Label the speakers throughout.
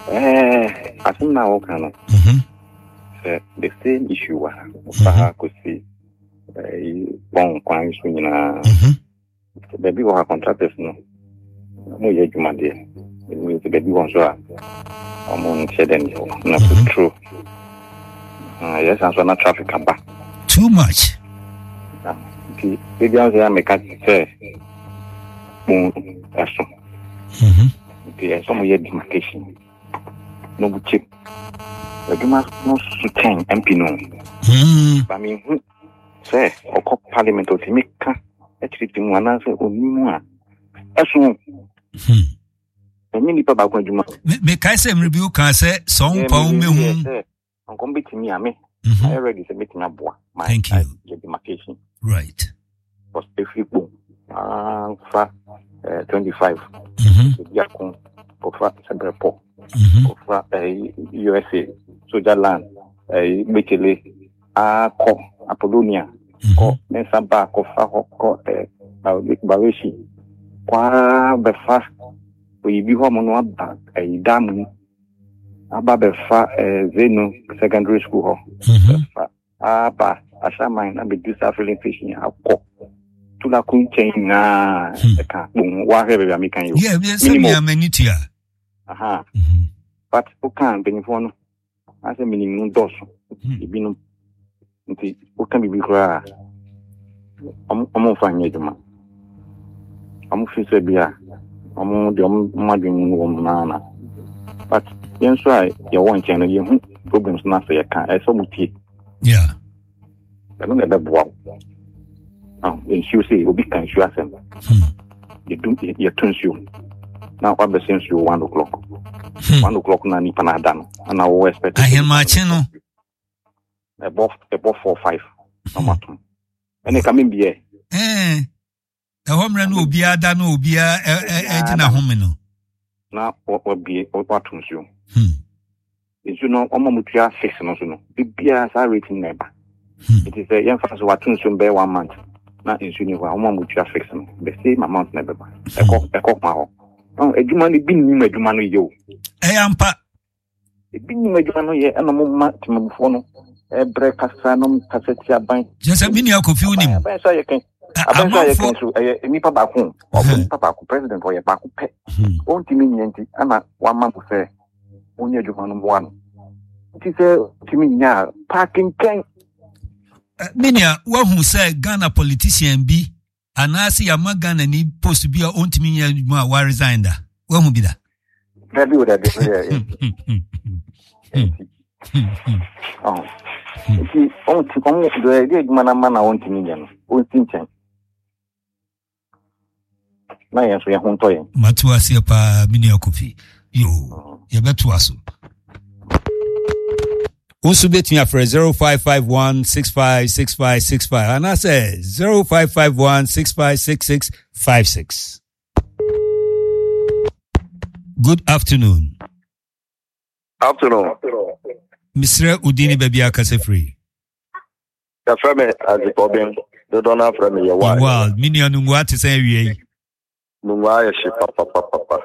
Speaker 1: I think now can the same issue could see one crimes baby or contractors no you means the baby one so I'm said not true. Yes, I'm not traffic back.
Speaker 2: Too much.
Speaker 1: Maybe I make say some year demarcation. No chip. You must not sustain MP no. I mean, say, or parliament or make actually one answer or more. As soon many people going to
Speaker 2: make I say review can say some pound me.
Speaker 1: I'm going to me. I already submitting a boy.
Speaker 2: Thank you.
Speaker 1: Demarcation.
Speaker 2: Right.
Speaker 1: Was if you go 25. Yakun for Sabrapo. For USA, Switzerland, Mikele, Apollonia, Nesamba, Barishi, Qua Befa, we be home on a dam. Ababefa Zeno secondary school. Aba Ashaman and be disaffeling fishing. To la chain na whatever I'm making you.
Speaker 2: Yeah, yes,
Speaker 1: aha. But who can be phone as a minimum dose. Ibinum. Who can be cry? I'm fine, Yeduma. I'm Fisabia. I'm the Madden woman. But yes, right, you want channel, you problems not say I can't. I saw it.
Speaker 2: Yeah.
Speaker 1: I don't know that. In you say, you be can show them. You do your turns you. Now, I'm the sense you 1 o'clock. 1 o'clock, Nani Panadan, and I will expect.
Speaker 2: I hear my channel
Speaker 1: above 4 or 5. No matter. And they come in here.
Speaker 2: The home run will be a dano, will be a homino.
Speaker 1: Now, what will be what turns you? Is you know, Omomutia 6 no, be as I rating neighbor. It is a young fast what turns you bear 1 month. Not in Junior, Omomutia 6 the same amount never. A cock my oh, a human being, a human you.
Speaker 2: I am pa.
Speaker 1: A being a human yet, and a moment to Mophono, a breakfast, Cassetia bank.
Speaker 2: Just a mini alcohol.
Speaker 1: I say you can. I can through a nipa back home, or Papa President for your back pet. Won't you mean, and 1 month say, only a human one. It is a Timina parking tank.
Speaker 2: Minia, one who said Ghana politician be, and I see a Magana need supposed to be your own Timina, why resign that? When will be that?
Speaker 1: That do that. Oh, see, almost the idea man, I want to million. Oh, Tinchen. My answer, your home toy.
Speaker 2: Matuasia pa Minia coffee. You bet to us. Also bet me after 0551 656565 and I say 0551 656656. Good afternoon.
Speaker 3: Afternoon.
Speaker 2: Mr. Udini Baby Akase free.
Speaker 3: The family as the problem. The donor from your wife.
Speaker 2: Well, Minia Nungwa to say we
Speaker 3: Nungwa papa.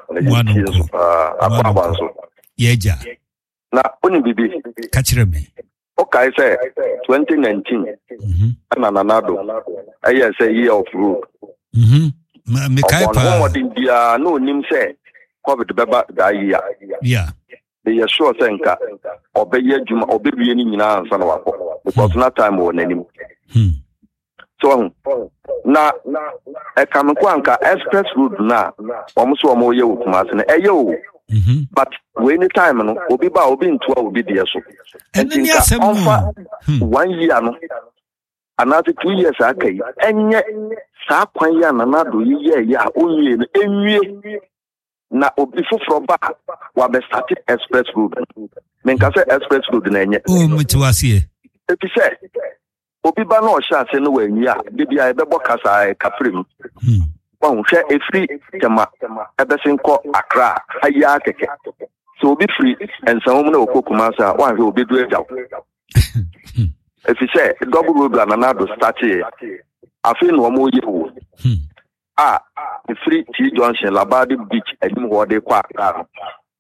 Speaker 2: Yeja.
Speaker 3: Na only bibi
Speaker 2: catch me.
Speaker 3: Okay, say 2019. Ananado. I say year of rule.
Speaker 2: Me kai pa.
Speaker 3: No nim say COVID beba that year.
Speaker 2: Yeah.
Speaker 3: They are sure senka obey juma obey any nyina ansa na wako because na time won anim. So na e kam kwanka express route na omuso omo ye wukumase na eyo. But when time no obi ba obi ntoa obi de so.
Speaker 2: And then yes,
Speaker 3: 1 year no another 2 years akai enye sa kwan ya na do ye ya onye no enwie na obi foforo ba wa be start express road men ka say express road na enye
Speaker 2: oh mutiwase
Speaker 3: ebi say obi ba na o sha se no wa enyi a de bia e be bokasa e kafrem wan hwe efri tema ebe sin ko Accra aya keke so obi free ensan na okokuma sa wan hwe obi du ejaw efi say double road na do start here afi no mo ye wo the free T Junction Labadi Beach and more they quack.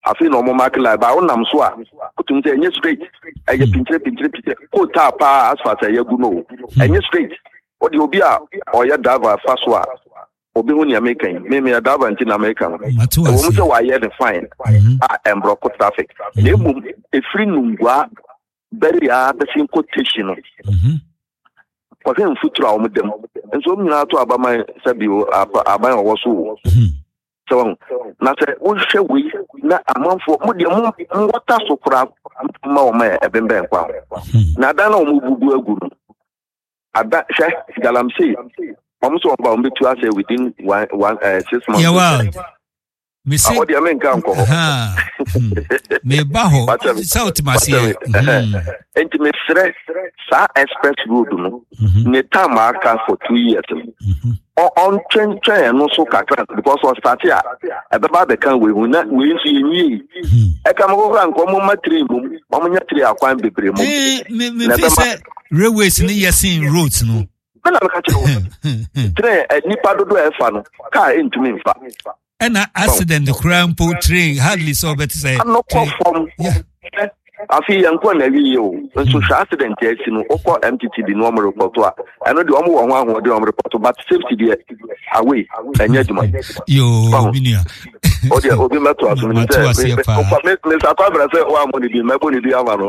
Speaker 3: afi no mo mark line ba wonam so a otum say enye straight eye pintre ko ta pa as far as eye gu no enye straight o di obi a o ya driver faso a obi hu ni American me driver nti na American o mo say wa ye the fine embroco traffic le mu e free nungwa beri a be sin quotation no kwa ke mfuturo a omdem enso nyina to abama sabi aban owo so so na se wo hwe wi na amanfo mo de mo wota so kura ma o ma ebembe kwa na da na o mo bubu aguru ada hwe galamsi so ba o betu ase within 6 months.
Speaker 2: Yeah, well. Me say
Speaker 3: o de amenka nko
Speaker 2: me ba ho south masie
Speaker 3: enti me sre sa express road no ne time aka for 2 years on train no so kakra because we start here e be ba be kan we hu na we nsu yenyi e ka mo kra nko mo matri mu mo nya tri akwan bebre mu
Speaker 2: me say railways ni yesin roads no
Speaker 3: na ka che train nipa dodo e fa no car entumi mfa
Speaker 2: and accident the crampo train hardly so better say
Speaker 3: no conform afi yanko na wi yo so accident e si no okọ MTTB no mo report a eno de omo wo ho aho de omo report but safety there away enya duma
Speaker 2: yo minia
Speaker 3: o de obi meto aso ni say me sa pa bra say o amoni bi me boni di ama no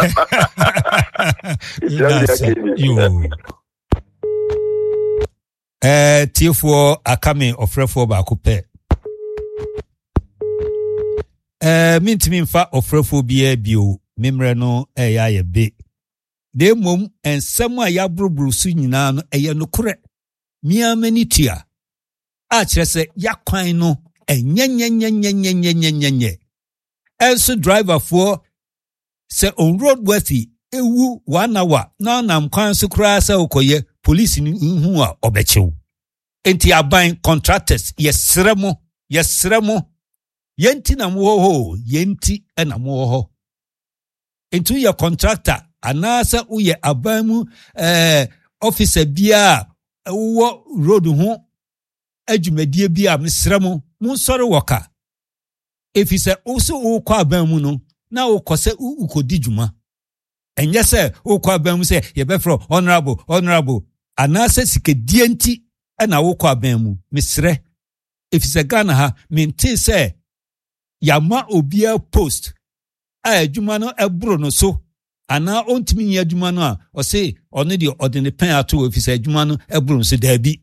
Speaker 2: tiefo akame ofrefo ba ko pe mintimi mfa ofrefo bia bio memre no ya ye be de mom ensem a ya buruburu su nyina no eye no kore miamanitia a kire se yakwan no enyenyenyenyenyenyenyenyenye enso driver for se on road worthy ewu 1 hour na nam kwan so kura se okoye police ni hu a obechew enti aban contractors yesremo yenti na mo yenti na mo into your contractor anasa uye abamu officer bia wo road ho adwumadie bia mesremo mu sori woka efise oso ukọ abamu no na ukose ukodi dwuma enye se ukọ abamu se ye be fro honorable anasa sikedie nti na ukọ abamu mesre efise Ghana ha menti se yama obia post adwuma no ebro no so ana ontimi nya adwuma no a o se ono de ordinary pen ato office adwuma no ebro no so dabi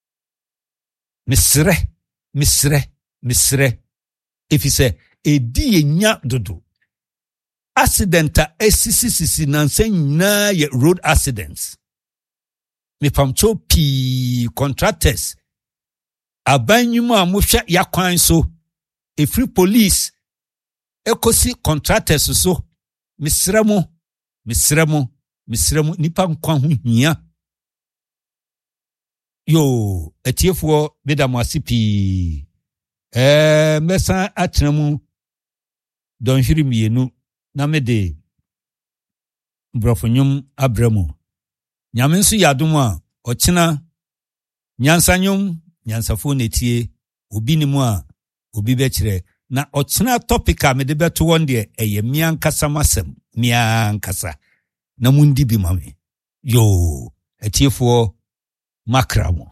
Speaker 2: misre efise edi enya dodo accidenta esisisi nansa nyina ye road accidents me pamcho pi contractors abanyuma amohwa yakwan so free police ekosi contractors so misremo nipa nkwa ho hia yo etiefo bedam asipi mesa atremu don hiri mienu na mede brofonyum abremu nyame nso yadom a ochina nyansanyum nyansafo netie obi ni mu a obi bekire na ochina topic a mede beto wonde eye miankasa masem miankasa na mundi bi mame yo etiefo makramo